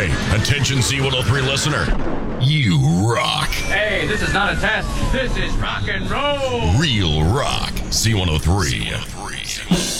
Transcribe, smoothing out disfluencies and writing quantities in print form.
Hey, attention C103 listener. You rock. Hey, this is not a test. This is rock and roll. Real rock. C103.